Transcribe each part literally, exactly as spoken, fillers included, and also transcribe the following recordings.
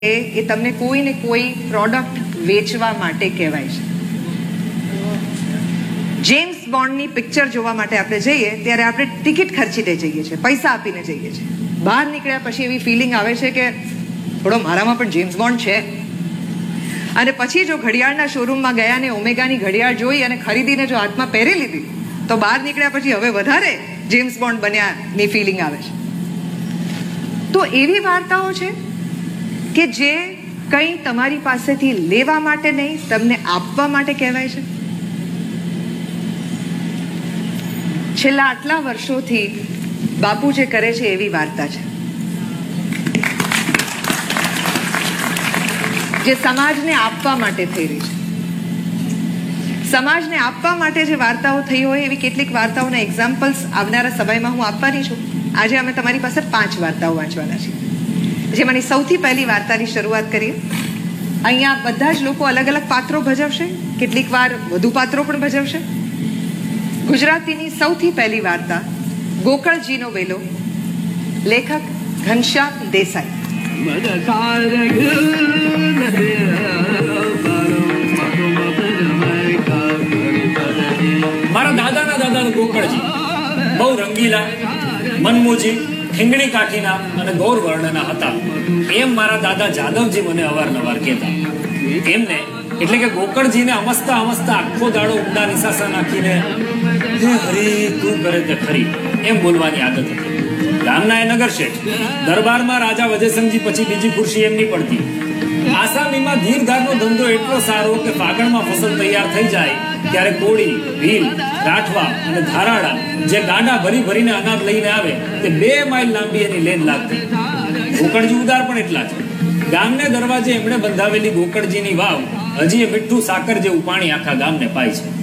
એ તમને કોઈ ને કોઈ પ્રોડક્ટ વેચવા માટે કહેવાય છે. જેમ્સ બોન્ડની પિક્ચર જોવા માટે આપણે જઈએ ત્યારે આપણે ટિકિટ ખર્ચીને જઈએ છીએ, પૈસા આપીને જઈએ છીએ. બહાર નીકળ્યા પછી એવી ફિલિંગ આવે છે કે થોડો મારામાં પણ જેમ્સ બોન્ડ છે. અને પછી જો ઘડિયાળના શોરૂમમાં ગયા ને ઓમેગાની ઘડિયાળ જોઈ અને ખરીદીને જો હાથમાં પહેરી લીધી તો બહાર નીકળ્યા પછી હવે વધારે જેમ્સ બોન્ડ બન્યાની ફિલિંગ આવે છે. તો એવી વાર્તાઓ છે કે જે કંઈ તમારી પાસેથી લેવા માટે નહીં, તમને આપવા માટે કહેવાય છે. છેલ્લા આટલા વર્ષોથી બાપુ જે કરે છે એવી વાર્તા છે જે સમાજને આપવા માટે થઈ રહી છે. સમાજને આપવા માટે જે વાર્તાઓ થઈ હોય એવી કેટલીક વાર્તાઓના એક્ઝામ્પલ્સ આવનારા સમયમાં હું આપવાની છું. આજે અમે તમારી પાસે પાંચ વાર્તાઓ વાંચવાના છીએ. જેમાંની સૌથી પહેલી વાર્તાની શરૂઆત કરીએ. અહીંયા બધા જ લોકો અલગ અલગ પાત્રો ભજવશે, કેટલીક વાર વધુ પાત્રો પણ ભજવશે. ગુજરાતીની સૌથી પહેલી વાર્તા ગોકળજીનો વેલો, લેખક ઘનશ્યામ દેસાઈ. મારા દાદાના દાદા ગોકળજી બહુ રંગીલા, મનમોજી, ઠીંગણી કાઠીના અને ગૌર વર્ણના હતા એમ મારા દાદા જાદવજી મને અવારનવાર કહેતા. એમને એટલે કે ગોકળજીને અમસ્તા અમસ્તા આખો દાડો ઊંડા નિશાસા નાખીને હે હરી તું કરે તે ખરી એમ બોલવાની આદત હતી. ગામના એ નગર શેઠ, દરબારમાં રાજા વજયસંગજી પછી બીજી ખુરશી એમની પડતી. આસામીમાં ધીરધારનો ધંધો એટલો સારો કે ફાગણમાં ફસલ તૈયાર થઈ જાય ત્યારે કોળી, ભીલ, રાઠવા અને ધારાડા જે ગાંડા ભરી ભરીને અનાજ લઈને આવે તે બે માઇલ લાંબી એની લેન લાગતી. ગોકળજી ઉદાર પણ એટલા છે. ગામને દરવાજે એમણે બંધાવેલી ગોકળજીની વાવ હજી એ મીઠું સાકર જેવું પાણી આખા ગામને પાય છે.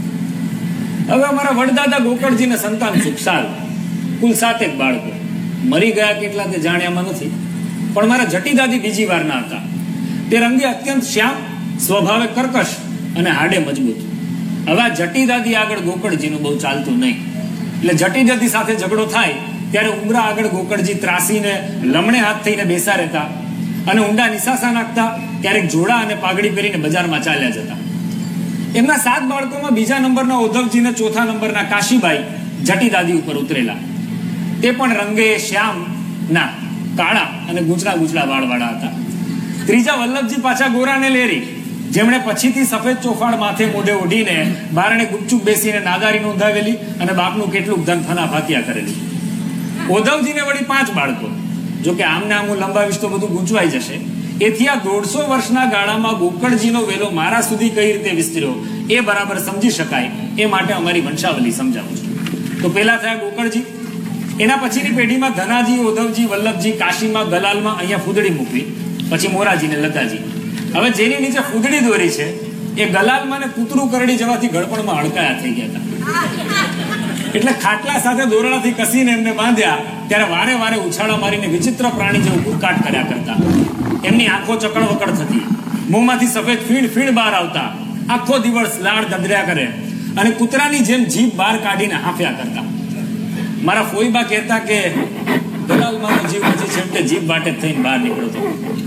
હવે અમારા વડદાદા ગોકળજીને સંતાન સુખ સારું, કુલ સાતેક બાળકો. મરી ગયા કેટલા તે જાણ્યામાં નથી, પણ મારા જટીદાદી બીજી વારના હતા. તે રંગે અત્યંત શ્યામ, સ્વભાવે કર્કશ અને હાડે મજબૂત. હવે આ જટીદાદી આગળ ગોકળજીનું બહુ ચાલતું નહીં. એટલે જટીદાદી સાથે ઝઘડો થાય ત્યારે ઉમરા આગળ ગોકળજી ત્રાસીને લમણે હાથ થઈને બેસા રહેતા અને ઊંડા નિશાસા નાખતા. ક્યારેક જોડા અને પાઘડી પહેરીને બજારમાં ચાલ્યા જતા. એમના સાત બાળકોમાં બીજા નંબરના ઓધવજીને ચોથા નંબરના કાશીબાઈ જટીદાદી ઉપર ઉતરેલા. તે પણ રંગે શ્યામ ના કાળા અને ગુંચડા ગુંચડા વાળવાળા હતા. ત્રીજા વલ્લભજી પાછા ગોરાને લેરી, જેમણે પછીથી સફેદ ચોફાડ માથે મોઢે ઓઢીને બારણે ગુપચુપ બેસીને નાદારી નોંધાવેલી અને બાપનું કેટલું ધન ફના ભાતિયા કરેલી. ઓધવજીને વળી પાંચ બાળકો. જોકે આમને આમ હું લંબાવીશ તો બધું ગૂંચવાઈ જશે. એથી આ દોઢસો વર્ષના ગાળામાં ગોકળજીનો વેલો મારા સુધી કઈ રીતે વિસ્તર્યો એ બરાબર સમજી શકાય એ માટે અમારી વંશાવલી સમજાવું છું. તો પેલા થયા ગોકળજી, એના પછીની પેઢીમાં ધનાજી, ઓધવજી, વલ્લભજી, કાશીમાં, ગલાલમાં અહીંયા ફૂદડી મૂકવી, પછી મોરાજી ને લતાજી. હવે જેની નીચે ફૂદડી દોરી છે એ ગલાલમાં ને કૂતરું કરડી જવાથી ગળપણમાં હડકાયા થઈ ગયા હતા. એટલે ખાટલા સાથે દોરડાથી કસીને એમને બાંધ્યા ત્યારે વારે વારે ઉછાળા મારીને વિચિત્ર પ્રાણી જેવું કૂદકાટ કર્યા કરતા. એમની આંખો ચકડવકડ થતી, મોંમાંથી સફેદ ફીણ ફીણ બહાર આવતા, આખો દિવસ લાળ દદર્યા કરે અને કૂતરાની જેમ જીભ બહાર કાઢીને હાંફ્યા કરતા. મારા ફોઈબા કહેતા કે ગલાલમાં જીવ પછી છેવટે જીભ વાટે થઈને બહાર નીકળતો.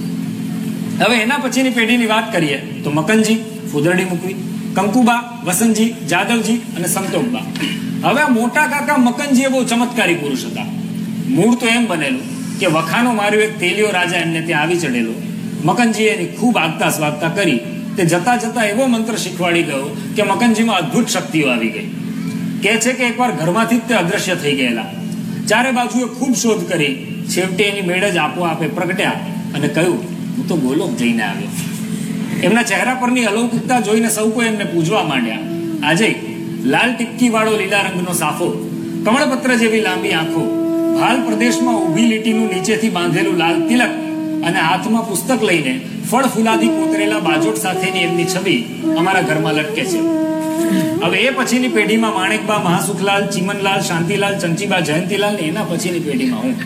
હવે એના પછીની પેઢીની વાત કરીએ તો મકનજી, ફૂદરડી મૂકવી, કંકુબા, વસંતજી, જાદવજી અને સંતોકબા. હવે આ મોટા કાકા મકનજી બહુ ચમત્કારી પુરુષ હતા. મૂળ તો એમ બનેલું કે વખાનો માર્યો એક તેલિયો રાજા એમને ત્યાં આવી ચડેલો. મકનજી એની ખૂબ આગતા સ્વાગતા કરી. તે જતા જતા એવો મંત્ર શીખવાડી ગયો કે મકનજીમાં અદ્ભુત શક્તિઓ આવી ગઈ. કહે છે કે એકવાર ઘરમાંથી જ તે અદ્રશ્ય થઈ ગયેલા. ચારે બાજુએ ખૂબ શોધ કરી, છેવટે એની મેળ જ આપોઆપે પ્રગટ્યા અને કહ્યું, હું તો ગોલોક જઈને આવ્યો. એમના ચહેરા પરની અલૌકિકતા જોઈને સૌ કોઈ એમને પૂજવા માંડ્યા. આજે લાલ ટીપકી વાળો લીલા રંગનો સાફો, કમળપત્ર જેવી લાંબી આંખો, ભાલ પ્રદેશમાં ઊભી લીટીનું નીચેથી બાંધેલું લાલ તિલક અને હાથમાં પુસ્તક લઈને ફળ ફૂલાદી કોતરેલા બાજોટ સાથેની એમની છબી અમારા ઘરમાં લટકે છે. હવે એ પછીની પેઢીમાં માણેકબા, મહાસુખલાલ, ચીમનલાલ, શાંતિલાલ, ચંચીબા, જયંતીલાલ ને એના પછીની પેઢીમાં હું.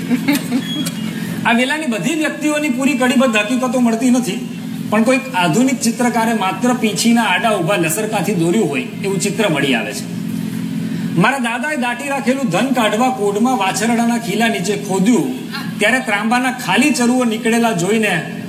આ વેલાની બધી વ્યક્તિઓની પૂરી કડીબદ્ધ હકીકતો મળતી નથી, પણ કોઈક આધુનિક ચિત્રકારે માત્ર પીંછીના આડા ઉભા લસરકાથી દોર્યું હોય એવું ચિત્ર મળી આવે છે. મારા દાદાએ દાટી રાખેલું ધન કાઢવા કોડમાં વાછરડાના ખીલા નીચે ખોદ્યું ત્યારે ત્રાંબાના ખાલી ચરુઓ નીકળેલા જોઈને